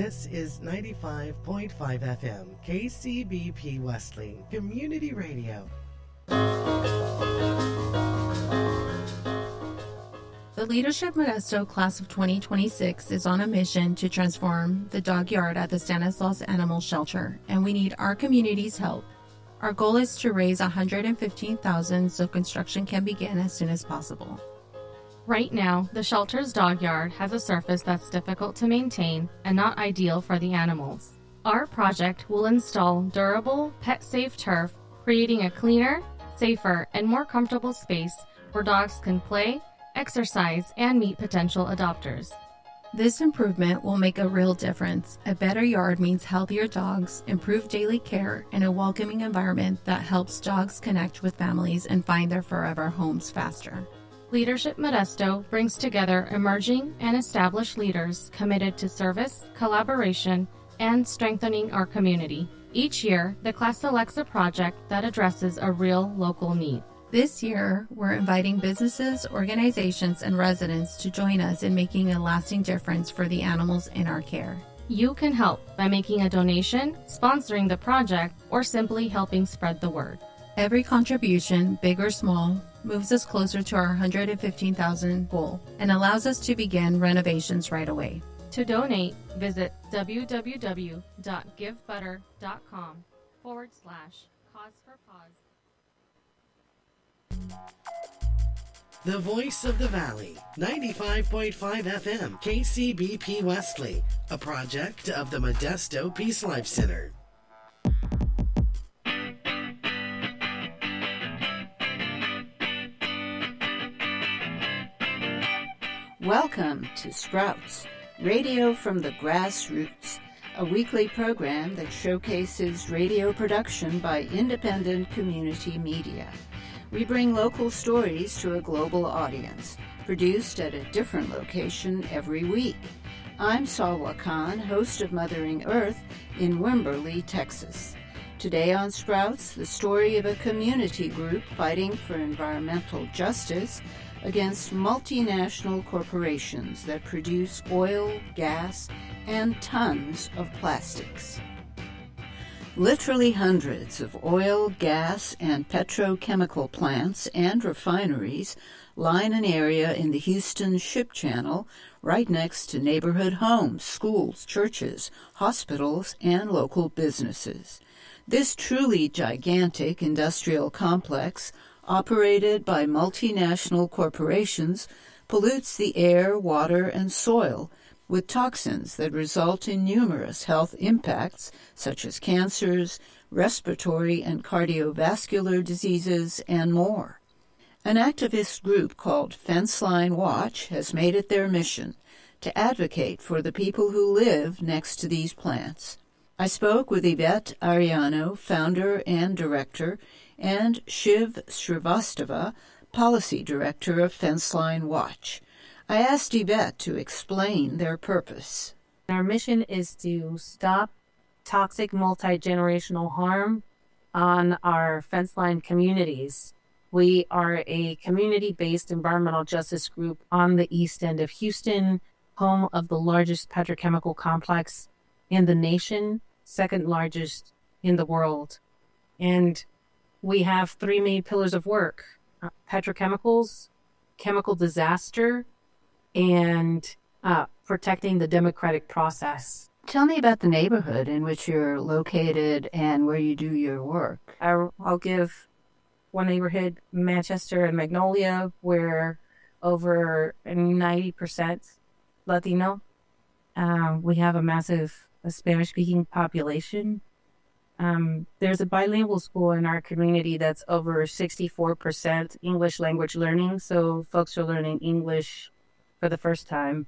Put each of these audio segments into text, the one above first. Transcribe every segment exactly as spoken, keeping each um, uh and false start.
This is ninety-five point five F M, K C B P Wesley, Community Radio. The Leadership Modesto Class of twenty twenty-six is on a mission to transform the dog yard at the Stanislaus Animal Shelter, and we need our community's help. Our goal is to raise one hundred fifteen thousand dollars so construction can begin as soon as possible. Right now, the shelter's dog yard has a surface that's difficult to maintain and not ideal for the animals. Our project will install durable, pet-safe turf, creating a cleaner, safer, and more comfortable space where dogs can play, exercise, and meet potential adopters. This improvement will make a real difference. A better yard means healthier dogs, improved daily care, and a welcoming environment that helps dogs connect with families and find their forever homes faster. Leadership Modesto brings together emerging and established leaders committed to service, collaboration, and strengthening our community. Each year, the class selects a project that addresses a real local need. This year, we're inviting businesses, organizations, and residents to join us in making a lasting difference for the animals in our care. You can help by making a donation, sponsoring the project, or simply helping spread the word. Every contribution, big or small, moves us closer to our one hundred fifteen thousand dollars goal and allows us to begin renovations right away. To donate, visit www.givebutter.com forward slash cause for pause. The Voice of the Valley, ninety-five point five F M, K C B P Wesley, a project of the Modesto Peace Life Center. Welcome to Sprouts, radio from the grassroots, a weekly program that showcases radio production by independent community media. We bring local stories to a global audience, produced at a different location every week. I'm Salwa Khan, host of Mothering Earth in Wimberley, Texas. Today on Sprouts, the story of a community group fighting for environmental justice against multinational corporations that produce oil, gas, and tons of plastics. Literally hundreds of oil, gas, and petrochemical plants and refineries line an area in the Houston Ship Channel right next to neighborhood homes, schools, churches, hospitals, and local businesses. This truly gigantic industrial complex, operated by multinational corporations, pollutes the air, water, and soil with toxins that result in numerous health impacts such as cancers, respiratory and cardiovascular diseases, and more. An activist group called Fenceline Watch has made it their mission to advocate for the people who live next to these plants. I spoke with Yvette Ariano, founder and director, and Shiv Srivastava, policy director of Fenceline Watch. I asked Yvette to explain their purpose. Our mission is to stop toxic multi-generational harm on our Fenceline communities. We are a community-based environmental justice group on the east end of Houston, home of the largest petrochemical complex in the nation, second largest in the world. And we have three main pillars of work: uh, petrochemicals, chemical disaster, and uh, protecting the democratic process. Tell me about the neighborhood in which you're located and where you do your work. I'll, I'll give one neighborhood, Manchester and Magnolia, where over ninety percent Latino. Um, we have a massive a Spanish-speaking population. Um, there's a bilingual school in our community that's over sixty-four percent English language learning, so folks are learning English for the first time.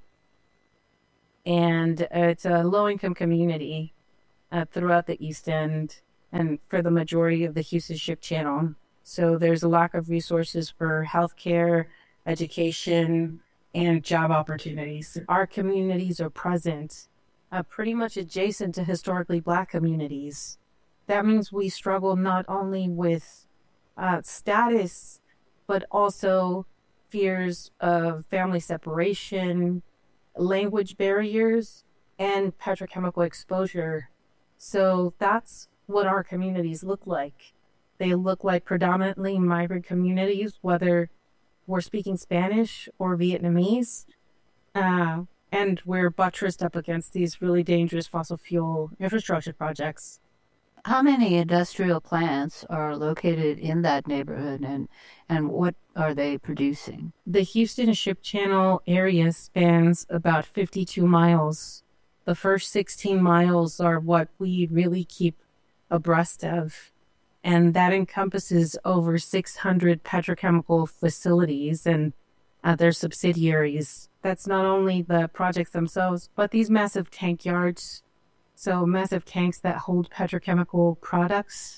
And uh, it's a low-income community uh, throughout the East End and for the majority of the Houston Ship Channel. So there's a lack of resources for healthcare, education, and job opportunities. Our communities are present uh, pretty much adjacent to historically Black communities. That means we struggle not only with uh, status, but also fears of family separation, language barriers, and petrochemical exposure. So that's what our communities look like. They look like predominantly migrant communities, whether we're speaking Spanish or Vietnamese, uh, and we're buttressed up against these really dangerous fossil fuel infrastructure projects. How many industrial plants are located in that neighborhood, and, and what are they producing? The Houston Ship Channel area spans about fifty-two miles. The first sixteen miles are what we really keep abreast of, and that encompasses over six hundred petrochemical facilities and uh, their subsidiaries. That's not only the projects themselves, but these massive tank yards. So massive tanks that hold petrochemical products,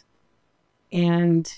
and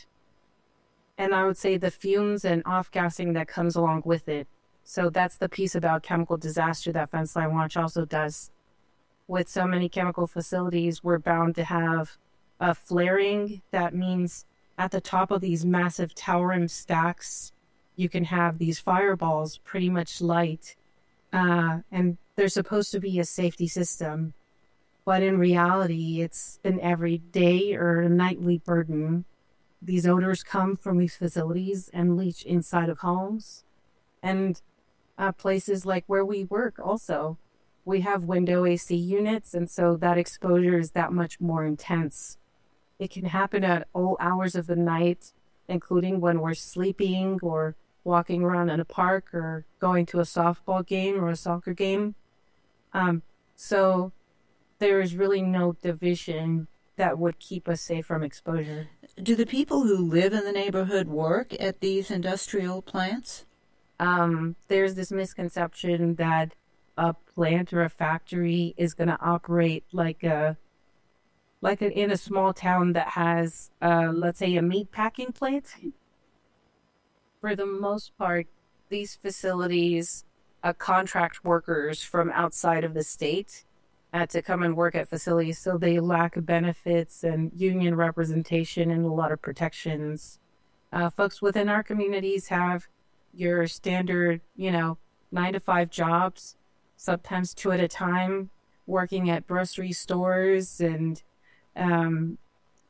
and I would say the fumes and off-gassing that comes along with it. So that's the piece about chemical disaster that Fence Line Watch also does. With so many chemical facilities, we're bound to have a flaring. That means at the top of these massive towering stacks, you can have these fireballs pretty much light, uh, and there's supposed to be a safety system. But in reality, it's an everyday or a nightly burden. These odors come from these facilities and leach inside of homes. And uh, places like where we work also, we have window A C units, and so that exposure is that much more intense. It can happen at all hours of the night, including when we're sleeping or walking around in a park or going to a softball game or a soccer game. Um, so... There is really no division that would keep us safe from exposure. Do the people who live in the neighborhood work at these industrial plants? Um, there's this misconception that a plant or a factory is going to operate like a, like a, in a small town that has, uh, let's say, a meat packing plant. For the most part, these facilities uh, contract workers from outside of the state Uh, to come and work at facilities, so they lack benefits and union representation and a lot of protections. Uh, folks within our communities have your standard, you know, nine to five jobs, sometimes two at a time, working at grocery stores and um,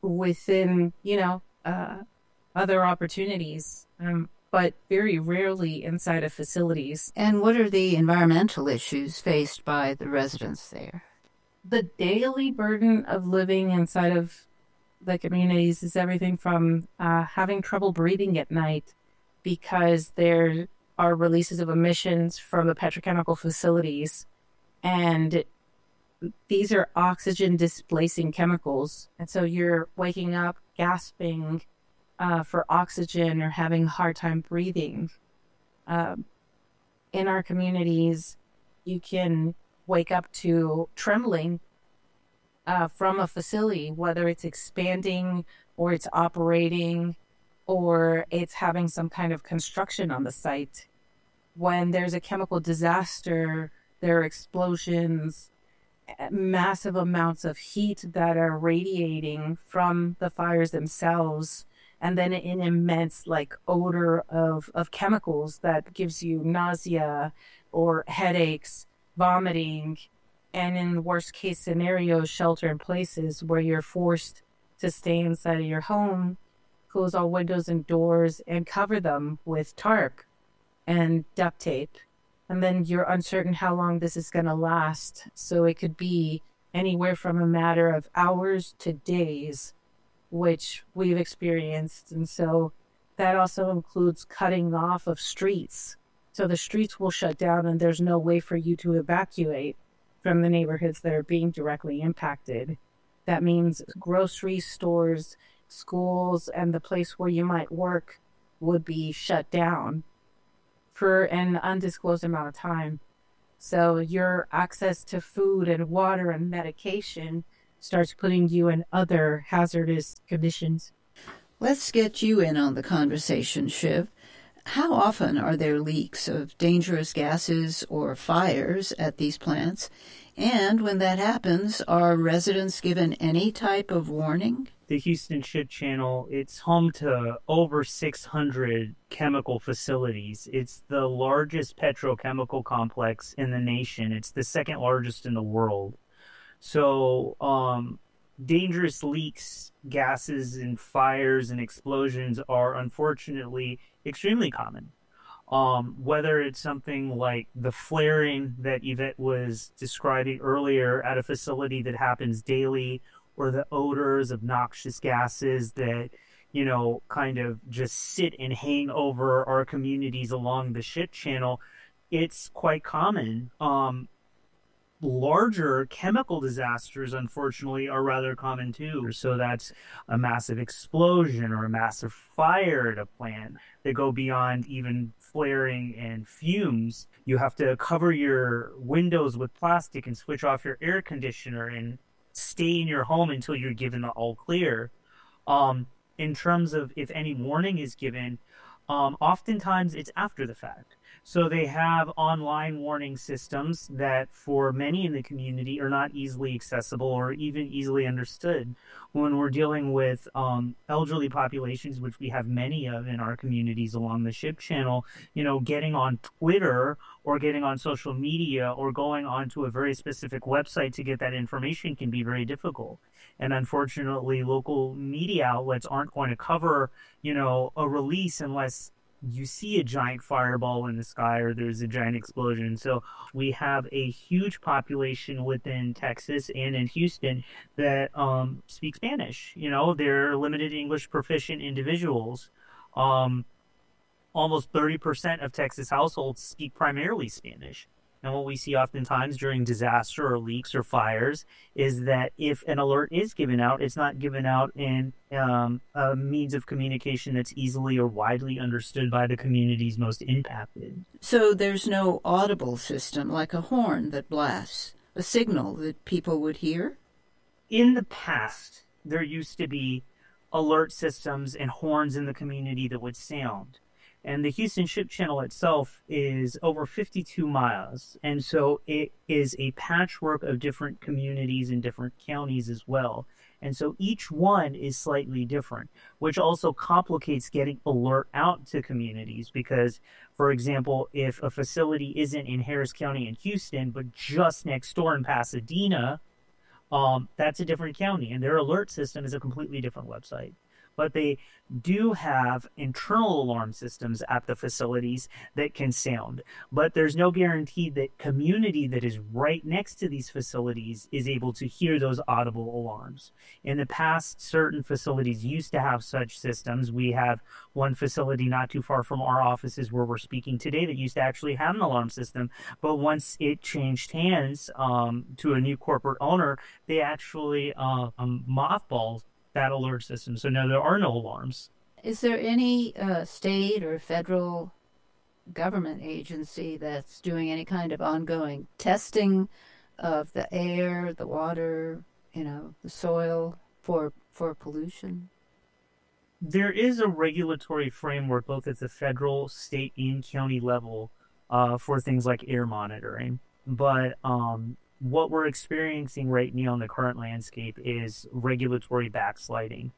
within, you know, uh, other opportunities, um, but very rarely inside of facilities. And what are the environmental issues faced by the residents there? The daily burden of living inside of the communities is everything from uh, having trouble breathing at night because there are releases of emissions from the petrochemical facilities, and these are oxygen displacing chemicals. And so you're waking up gasping uh, for oxygen or having a hard time breathing. Um, in our communities, you can wake up to trembling uh, from a facility, whether it's expanding or it's operating or it's having some kind of construction on the site. When there's a chemical disaster, there are explosions, massive amounts of heat that are radiating from the fires themselves, and then an immense like odor of, of chemicals that gives you nausea or headaches, vomiting, and in the worst case scenario, shelter in places where you're forced to stay inside of your home, close all windows and doors, and cover them with tarp and duct tape. And then you're uncertain how long this is going to last. So it could be anywhere from a matter of hours to days, which we've experienced. And so that also includes cutting off of streets. So the streets will shut down and there's no way for you to evacuate from the neighborhoods that are being directly impacted. That means grocery stores, schools, and the place where you might work would be shut down for an undisclosed amount of time. So your access to food and water and medication starts putting you in other hazardous conditions. Let's get you in on the conversation, Shiv. How often are there leaks of dangerous gases or fires at these plants? And when that happens, are residents given any type of warning? the Houston Ship Channel, it's home to over six hundred chemical facilities. It's the largest petrochemical complex in the nation. It's the second largest in the world. So um, dangerous leaks, gases, and fires and explosions are unfortunately extremely common. Um, whether it's something like the flaring that Yvette was describing earlier at a facility that happens daily, or the odors of noxious gases that, you know, kind of just sit and hang over our communities along the ship channel, it's quite common. Um, larger chemical disasters, unfortunately, are rather common too. So that's a massive explosion or a massive fire at a plant that go beyond even flaring and fumes. You have to cover your windows with plastic and switch off your air conditioner and stay in your home until you're given the all clear. Um, in terms of if any warning is given, um, oftentimes it's after the fact. So they have online warning systems that for many in the community are not easily accessible or even easily understood. When we're dealing with um, elderly populations, which we have many of in our communities along the ship channel, you know, getting on Twitter or getting on social media or going onto a very specific website to get that information can be very difficult. And unfortunately, local media outlets aren't going to cover, you know, a release unless you see a giant fireball in the sky or there's a giant explosion. So we have a huge population within Texas and in Houston that um, speak Spanish. You know, they're limited English proficient individuals. Um, almost thirty percent of Texas households speak primarily Spanish. And what we see oftentimes during disaster or leaks or fires is that if an alert is given out, it's not given out in um, a means of communication that's easily or widely understood by the communities most impacted. So there's no audible system like a horn that blasts, a signal that people would hear? In the past, there used to be alert systems and horns in the community that would sound. And the Houston Ship Channel itself is over fifty-two miles. And so it is a patchwork of different communities in different counties as well. And so each one is slightly different, which also complicates getting alert out to communities because, for example, if a facility isn't in Harris County in Houston, but just next door in Pasadena, um, that's a different county. And their alert system is a completely different website. But they do have internal alarm systems at the facilities that can sound. But there's no guarantee that community that is right next to these facilities is able to hear those audible alarms. In the past, certain facilities used to have such systems. We have one facility not too far from our offices where we're speaking today that used to actually have an alarm system. But once it changed hands um, to a new corporate owner, they actually uh, um, mothballed that alert system. So no, there are no alarms. Is there any uh, state or federal government agency that's doing any kind of ongoing testing of the air, the water, you know, the soil for for pollution? There is a regulatory framework both at the federal, state, and county level uh, for things like air monitoring. But um, what we're experiencing right now in the current landscape is regulatory backsliding.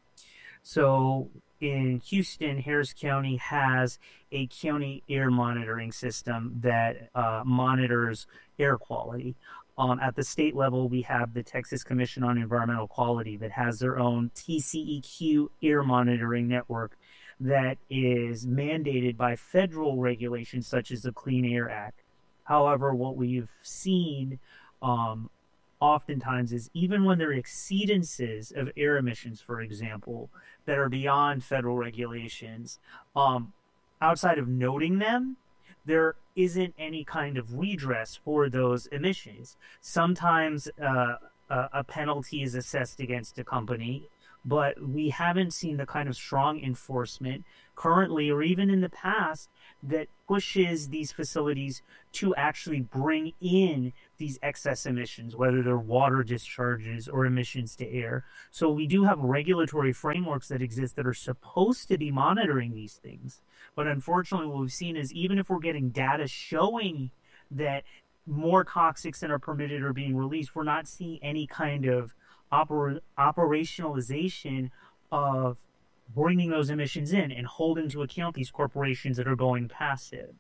So in Houston, Harris County has a county air monitoring system that uh, monitors air quality. Um, at the state level, we have the Texas Commission on Environmental Quality that has their own T C E Q air monitoring network that is mandated by federal regulations such as the Clean Air Act. However, what we've seen Um, oftentimes is even when there are exceedances of air emissions, for example, that are beyond federal regulations, um, outside of noting them, there isn't any kind of redress for those emissions. Sometimes uh, a, a penalty is assessed against a company, but we haven't seen the kind of strong enforcement currently or even in the past that pushes these facilities to actually bring in these excess emissions, whether they're water discharges or emissions to air. So we do have regulatory frameworks that exist that are supposed to be monitoring these things. But unfortunately, what we've seen is even if we're getting data showing that more toxics than are permitted are being released, we're not seeing any kind of oper- operationalization of bringing those emissions in and holding to account these corporations that are going passive.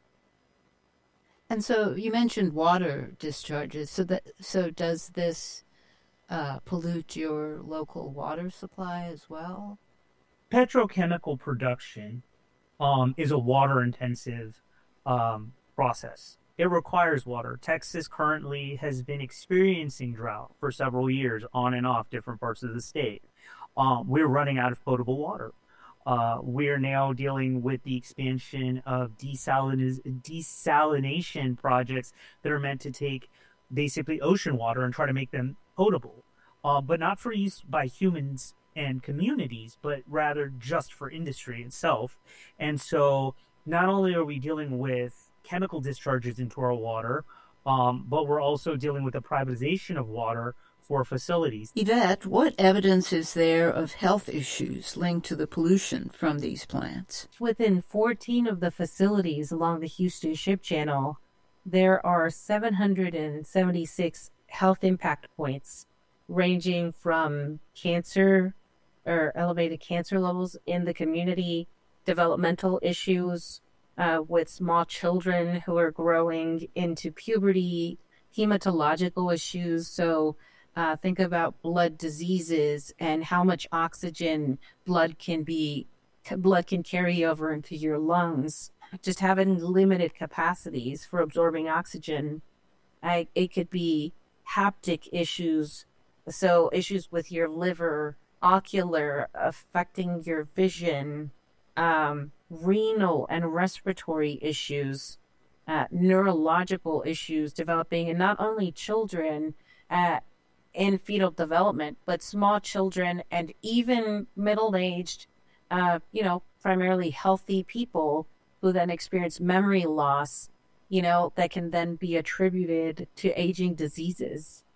And so you mentioned water discharges. So that so does this uh, pollute your local water supply as well? Petrochemical production um, is a water-intensive um, process. It requires water. Texas currently has been experiencing drought for several years, on and off different parts of the state. Um, we're running out of potable water. Uh, we're now dealing with the expansion of desaliniz- desalination projects that are meant to take basically ocean water and try to make them potable, uh, but not for use by humans and communities, but rather just for industry itself. And so not only are we dealing with chemical discharges into our water, um, but we're also dealing with the privatization of water for facilities. Yvette, what evidence is there of health issues linked to the pollution from these plants? Within fourteen of the facilities along the Houston Ship Channel, there are seven hundred seventy-six health impact points, ranging from cancer or elevated cancer levels in the community, developmental issues uh, with small children who are growing into puberty, hematological issues. So uh, think about blood diseases and how much oxygen blood can be, blood can carry over into your lungs. Just having limited capacities for absorbing oxygen. I, it could be haptic issues, so issues with your liver, ocular, affecting your vision, um, renal and respiratory issues, uh, neurological issues developing in not only children uh, in fetal development, but small children and even middle-aged, uh, you know, primarily healthy people who then experience memory loss, you know, that can then be attributed to aging diseases.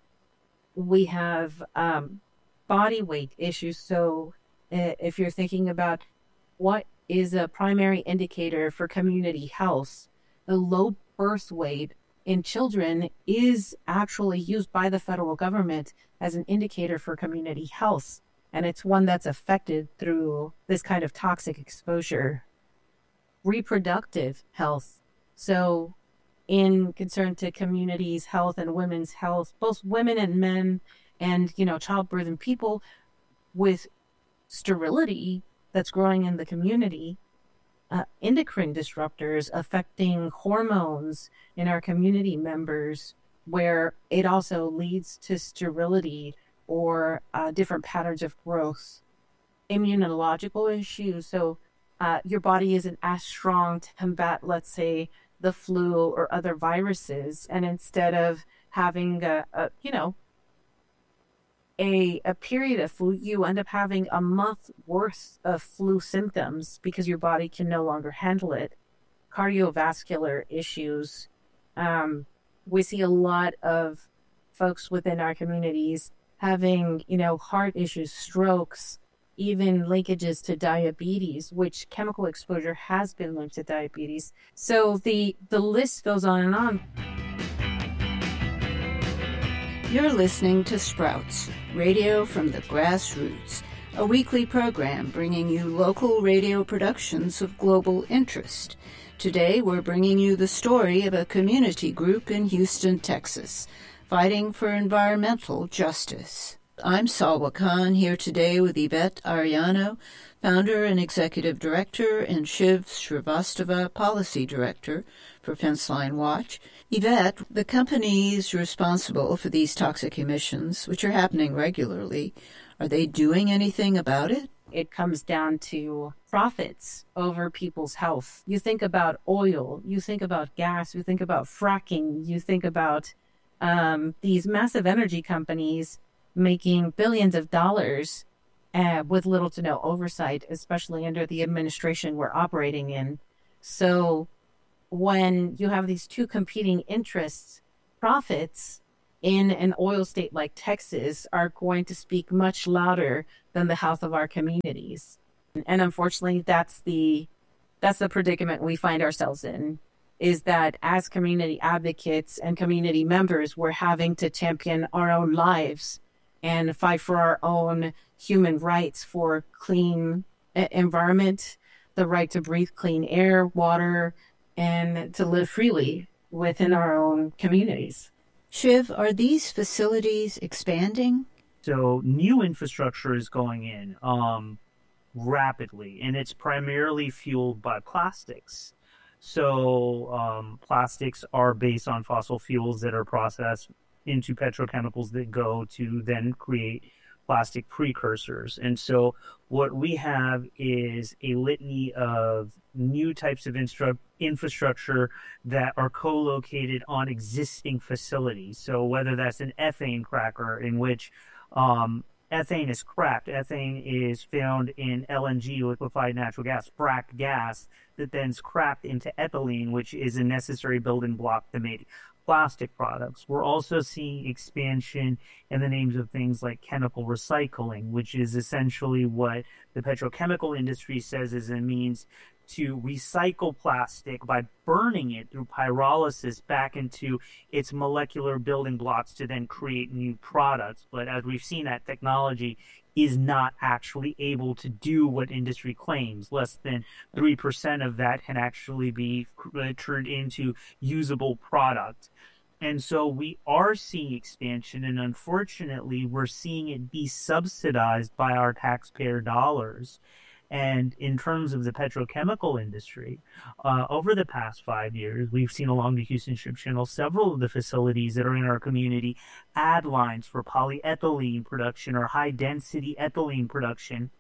We have um, body weight issues. So uh, if you're thinking about what is a primary indicator for community health, the low birth weight in children is actually used by the federal government as an indicator for community health. And it's one that's affected through this kind of toxic exposure. Reproductive health. So in concern to communities' health and women's health, both women and men and, you know, childbirth and people with sterility that's growing in the community, uh, endocrine disruptors affecting hormones in our community members, where it also leads to sterility or uh, different patterns of growth. Immunological issues. So uh, your body isn't as strong to combat, let's say, the flu or other viruses. And instead of having a, a you know, a, a period of flu, you end up having a month worth of flu symptoms because your body can no longer handle it. Cardiovascular issues. Um, we see a lot of folks within our communities having, you know, heart issues, strokes, even linkages to diabetes, which chemical exposure has been linked to diabetes. So the, the list goes on and on. You're listening to Sprouts, radio from the grassroots, a weekly program bringing you local radio productions of global interest. Today, we're bringing you the story of a community group in Houston, Texas, fighting for environmental justice. I'm Salwa Khan, here today with Yvette Arellano, founder and executive director, and Shiv Srivastava, policy director for Fenceline Watch. Yvette, the companies responsible for these toxic emissions, which are happening regularly, are they doing anything about it? It comes down to profits over people's health. You think about oil, you think about gas, you think about fracking, you think about um, these massive energy companies making billions of dollars uh, with little to no oversight, especially under the administration we're operating in. So when you have these two competing interests, profits in an oil state like Texas are going to speak much louder than the health of our communities. And unfortunately, that's the that's the predicament we find ourselves in, is that as community advocates and community members, we're having to champion our own lives and fight for our own human rights for clean environment, the right to breathe clean air, water, and to live freely within our own communities. Shiv, are these facilities expanding? So new infrastructure is going in um, rapidly, and it's primarily fueled by plastics. So um, plastics are based on fossil fuels that are processed into petrochemicals that go to then create plastic precursors. And so what we have is a litany of new types of instru- infrastructure that are co-located on existing facilities. So whether that's an ethane cracker in which um, ethane is cracked, ethane is found in L N G, liquefied natural gas, fracked gas, that then is cracked into ethylene, which is a necessary building block to make plastic products. We're also seeing expansion in the names of things like chemical recycling, which is essentially what the petrochemical industry says is a means to recycle plastic by burning it through pyrolysis back into its molecular building blocks to then create new products. But as we've seen, that technology is not actually able to do what industry claims. Less than three percent of that can actually be turned into usable product. And so we are seeing expansion, and unfortunately, we're seeing it be subsidized by our taxpayer dollars. And in terms of the petrochemical industry, uh, over the past five years, we've seen along the Houston Ship Channel several of the facilities that are in our community add lines for polyethylene production or high-density ethylene production.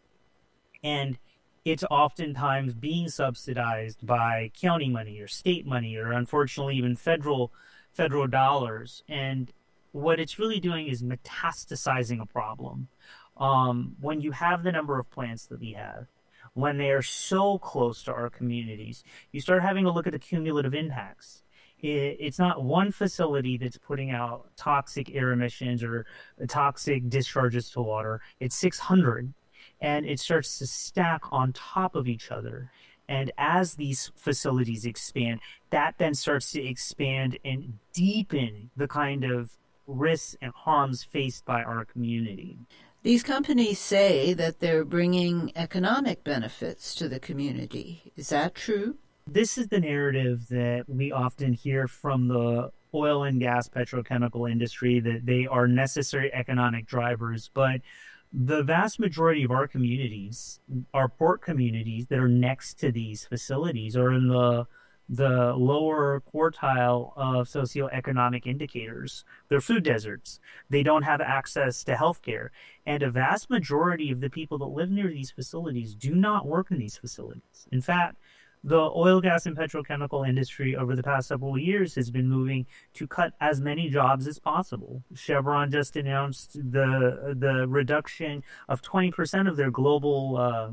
And it's oftentimes being subsidized by county money or state money or, unfortunately, even federal federal dollars. And what it's really doing is metastasizing a problem. Um, when you have the number of plants that we have, when they are so close to our communities, you start having to look at the cumulative impacts. It's not one facility that's putting out toxic air emissions or toxic discharges to water. It's six hundred, and it starts to stack on top of each other. And as these facilities expand, that then starts to expand and deepen the kind of risks and harms faced by our community. These companies say that they're bringing economic benefits to the community. Is that true? This is the narrative that we often hear from the oil and gas petrochemical industry, that they are necessary economic drivers. But the vast majority of our communities, our port communities that are next to these facilities, are in the the lower quartile of socioeconomic indicators. They're food deserts. They don't have access to healthcare. And a vast majority of the people that live near these facilities do not work in these facilities. In fact, the oil, gas, and petrochemical industry over the past several years has been moving to cut as many jobs as possible. Chevron just announced the the reduction of twenty percent of their global uh,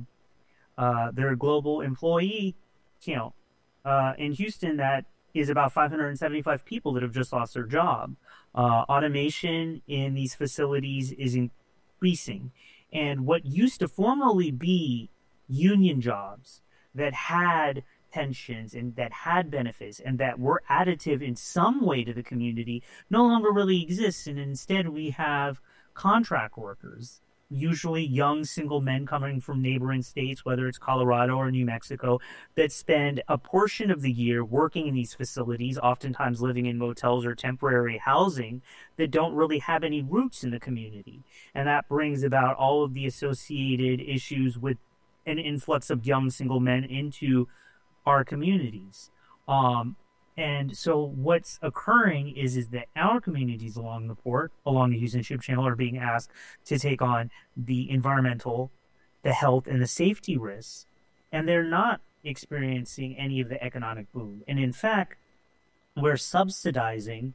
uh, their global employee count. Uh, in Houston, that is about five hundred seventy-five people that have just lost their job. Uh, automation in these facilities is increasing. And what used to formerly be union jobs that had pensions and that had benefits and that were additive in some way to the community no longer really exists. And instead, we have contract workers, usually young single men coming from neighboring states, whether it's Colorado or New Mexico, that spend a portion of the year working in these facilities, oftentimes living in motels or temporary housing, that don't really have any roots in the community. And that brings about all of the associated issues with an influx of young single men into our communities. Um, And so what's occurring is, is that our communities along the port, along the Houston Ship Channel, are being asked to take on the environmental, the health, and the safety risks. And they're not experiencing any of the economic boom. And in fact, we're subsidizing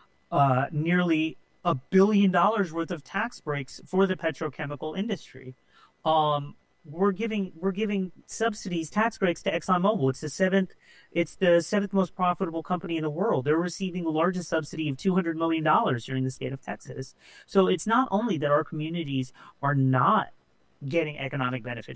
uh, nearly a billion dollars worth of tax breaks for the petrochemical industry. Um, We're giving we're giving subsidies, tax breaks to ExxonMobil. It's the seventh it's the seventh most profitable company in the world. They're receiving the largest subsidy of two hundred million dollars here in the state of Texas. So it's not only that our communities are not getting economic benefits